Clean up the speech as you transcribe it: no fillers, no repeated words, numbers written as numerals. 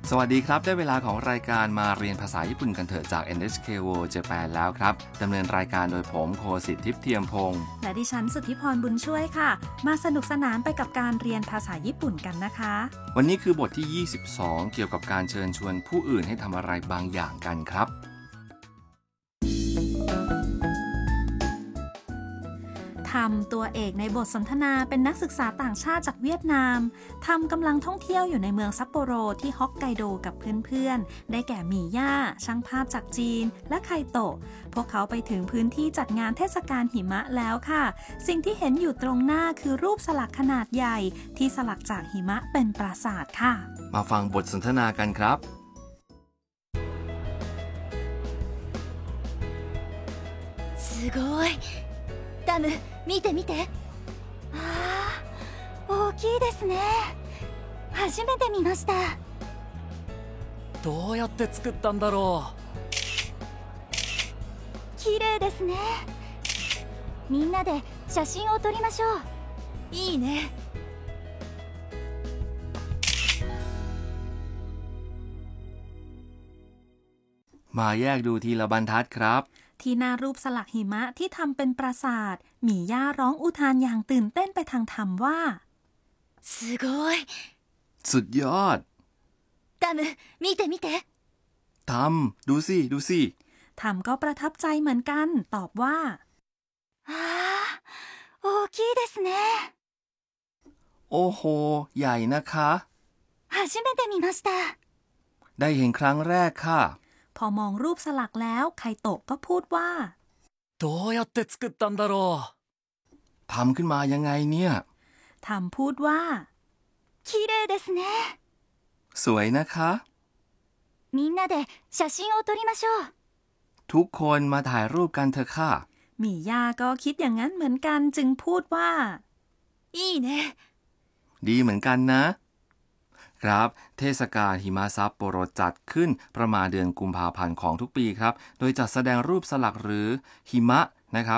สวัสดีครับได้เวลาของรายการมาเรียนภาษาญี่ปุ่นกันเถอะจาก NHK World Japan แล้วครับดำเนินรายการโดยผมโคสิทธิ์ทิพย์เทียมพงศ์และดิฉันสุทธิพรบุญช่วยค่ะมาสนุกสนานไปกับการเรียนภาษาญี่ปุ่นกันนะคะวันนี้คือบทที่ 22 เกี่ยวกับการเชิญชวนผู้อื่นให้ทำอะไรบางอย่างกันครับทำตัวเอกในบทสนทนาเป็นนักศึกษาต่างชาติจากเวียดนามทำกำลังท่องเที่ยวอยู่ในเมืองซัปโปโรที่ฮอกไกโดกับเพื่อนๆได้แก่มีย่าช่างภาพจากจีนและไคโตะพวกเขาไปถึงพื้นที่จัดงานเทศกาลหิมะแล้วค่ะสิ่งที่เห็นอยู่ตรงหน้าคือรูปสลักขนาดใหญ่ที่สลักจากหิมะเป็นปราสาทค่ะมาฟังบทสนทนากันครับすごいダム見て見てあー大きいですね初めて見ましたどうやって作ったんだろう綺麗ですねみんなで写真を撮りましょういいねมาแยกดูทีละบรรทัดครับที่หน้ารูปสลักหิมะที่ทำเป็นปราสาทหมีย่าร้องอุทานอย่างตื่นเต้นไปทางธรรมว่าすごいสุดยอดダム見て見てทำดูสิธรรมก็ประทับใจเหมือนกันตอบว่าあー大きいですねโอ้โหใหญ่นะคะ初めて見ましたได้เห็นครั้งแรกค่ะพอมองรูปสลักแล้วไคโตะก็พูดว่าどうやって作ったんだろうทำขึ้นมายังไงเนี่ยธรรมพูดว่า綺麗ですねสวยนะคะみんなで写真を撮りましょうทุกคนมาถ่ายรูปกันเถอะค่ะหมีย่าก็คิดอย่างนั้นเหมือนกันจึงพูดว่ายいねดีเหมือนกันนะครับเทศกาลหิมะซัปโปโรจัดขึ้นประมาณเดือนกุมภาพันธ์ของทุกปีครับโดยจัดแสดงรูปสลักหรือหิมะนะครับ